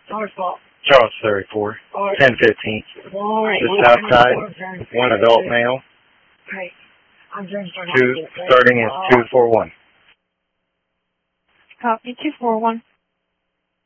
Charles 34, 1015. The south side, one adult male. Starting at 241. Copy 241.